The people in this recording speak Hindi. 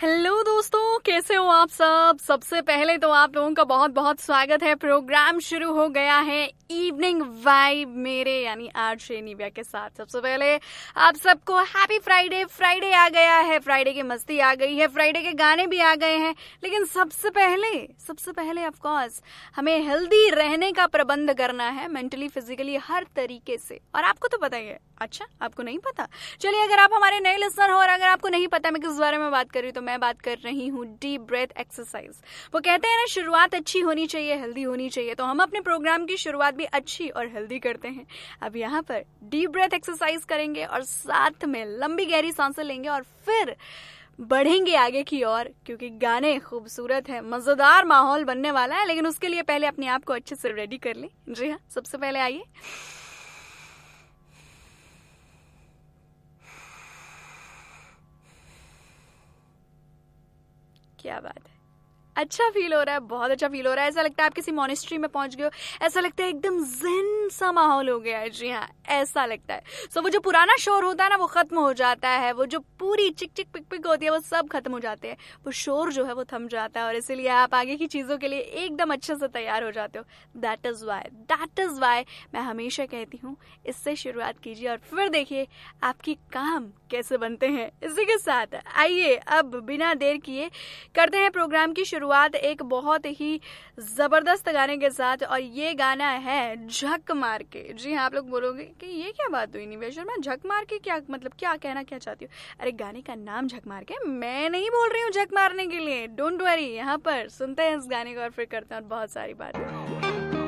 हेलो दोस्तों, कैसे हो आप सब। सबसे पहले तो आप लोगों का बहुत बहुत स्वागत है। प्रोग्राम शुरू हो गया है इवनिंग वाइब मेरे यानी आरजे निव्या के साथ। सबसे पहले आप सबको हैप्पी फ्राइडे। फ्राइडे आ गया है, फ्राइडे की मस्ती आ गई है, फ्राइडे के गाने भी आ गए हैं। लेकिन सबसे पहले ऑफ कोर्स हमें हेल्दी रहने का प्रबंध करना है, मेंटली फिजिकली हर तरीके से। और आपको तो पता ही है। अच्छा, आपको नहीं पता? चलिए, अगर आप हमारे नए लिसनर हो और अगर आपको नहीं पता मैं किस बारे में बात कर रही हूँ, तो मैं बात कर रही हूँ डीप ब्रेथ एक्सरसाइज। वो कहते हैं ना, शुरुआत अच्छी होनी चाहिए, हेल्दी होनी चाहिए। तो हम अपने प्रोग्राम की शुरुआत भी अच्छी और हेल्दी करते हैं। अब यहाँ पर डीप ब्रेथ एक्सरसाइज करेंगे और साथ में लंबी गहरी सांसें लेंगे और फिर बढ़ेंगे आगे की ओर, क्योंकि गाने खूबसूरत है, मजेदार माहौल बनने वाला है। लेकिन उसके लिए पहले अपने आप को अच्छे से रेडी कर लें। जी हाँ, सबसे पहले आइए, क्या बात है। अच्छा फील हो रहा है, बहुत अच्छा फील हो रहा है। ऐसा लगता है आप किसी मॉनेस्ट्री में पहुंच गए हो। ऐसा लगता है एकदम ज़ेन सा माहौल हो गया है। जी हाँ, ऐसा लगता है। सो वो जो पुराना शोर होता है ना, वो खत्म हो जाता है। वो जो पूरी चिक चिक पिक पिक होती है, वो सब खत्म हो जाते हैं। वो शोर जो है वो थम जाता है और इसीलिए आप आगे की चीज़ों के लिए एकदम अच्छे से तैयार हो जाते हो। दैट इज़ वाई मैं हमेशा कहती हूँ, इससे शुरुआत कीजिए और फिर देखिए आपकी काम कैसे बनते हैं। इसी के साथ आइए अब बिना देर किए करते हैं प्रोग्राम की शुरुआत एक बहुत ही जबरदस्त गाने के साथ। और ये गाना है झक मार के। जी हाँ, आप लोग बोलोगे कि ये क्या बात हुई निवेश शर्मा, झक मार के क्या मतलब, क्या कहना क्या चाहती हो? अरे गाने का नाम झक मार के, मैं नहीं बोल रही हूँ झक मारने के लिए। डोंट वरी, यहाँ पर सुनते हैं इस गाने को और फिर करते हैं और बहुत सारी बातें।